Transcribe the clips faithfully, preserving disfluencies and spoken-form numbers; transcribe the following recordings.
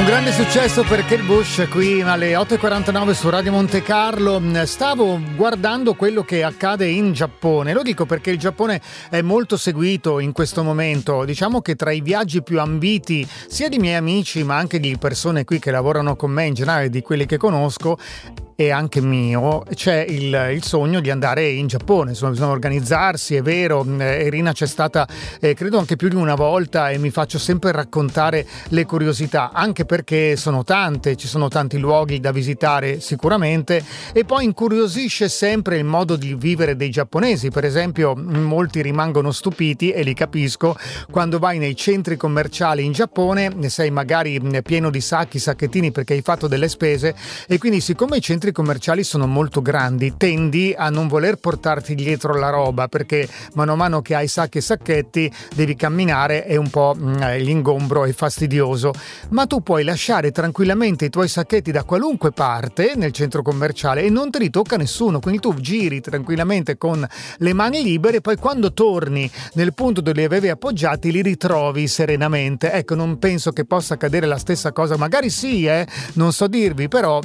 Un grande successo per Kate Bush qui alle otto e quarantanove su Radio Monte Carlo. Stavo guardando quello che accade in Giappone. Lo dico perché il Giappone è molto seguito in questo momento. Diciamo che tra i viaggi più ambiti sia di miei amici ma anche di persone qui che lavorano con me, in generale di quelli che conosco, e anche mio, c'è il, il sogno di andare in Giappone. Insomma, bisogna organizzarsi, è vero. Irina c'è stata eh, credo anche più di una volta e mi faccio sempre raccontare le curiosità, anche perché sono tante, ci sono tanti luoghi da visitare sicuramente, e poi incuriosisce sempre il modo di vivere dei giapponesi. Per esempio, molti rimangono stupiti, e li capisco, quando vai nei centri commerciali in Giappone, sei magari pieno di sacchi, sacchettini perché hai fatto delle spese, e quindi siccome i centri commerciali sono molto grandi tendi a non voler portarti dietro la roba, perché mano a mano che hai sacchi e sacchetti devi camminare e un po' mh, l'ingombro è fastidioso. Ma tu puoi lasciare tranquillamente i tuoi sacchetti da qualunque parte nel centro commerciale e non te li tocca nessuno, quindi tu giri tranquillamente con le mani libere, poi quando torni nel punto dove li avevi appoggiati li ritrovi serenamente. Ecco, non penso che possa accadere la stessa cosa, magari sì, eh, non so dirvi, però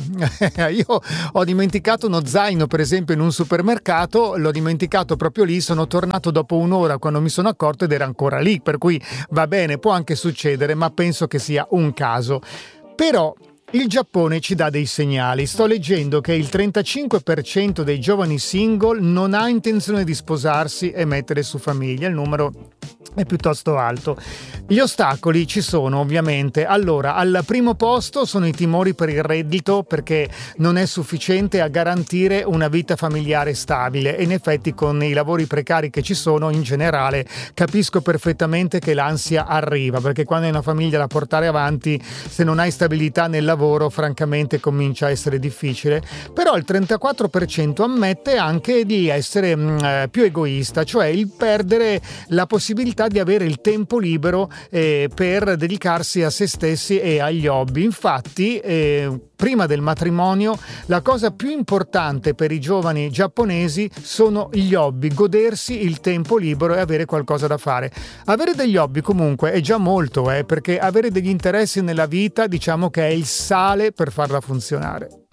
io ho dimenticato uno zaino, per esempio, in un supermercato, l'ho dimenticato proprio lì, sono tornato dopo un'ora quando mi sono accorto ed era ancora lì, per cui va bene, può anche succedere, ma penso che sia un caso. Però il Giappone ci dà dei segnali. Sto leggendo che il trentacinque per cento dei giovani single non ha intenzione di sposarsi e mettere su famiglia. Il numero è piuttosto alto. Gli ostacoli ci sono, ovviamente. Allora, al primo posto sono i timori per il reddito, perché non è sufficiente a garantire una vita familiare stabile, e in effetti con i lavori precari che ci sono in generale capisco perfettamente che l'ansia arriva, perché quando hai una famiglia da portare avanti, se non hai stabilità nel lavoro, francamente comincia a essere difficile. Però il trentaquattro per cento ammette anche di essere mh, più egoista, cioè il perdere la possibilità di avere il tempo libero eh, per dedicarsi a se stessi e agli hobby. Infatti eh, prima del matrimonio la cosa più importante per i giovani giapponesi sono gli hobby, godersi il tempo libero e avere qualcosa da fare. Avere degli hobby comunque è già molto, eh, perché avere degli interessi nella vita, diciamo che è il sale per farla funzionare.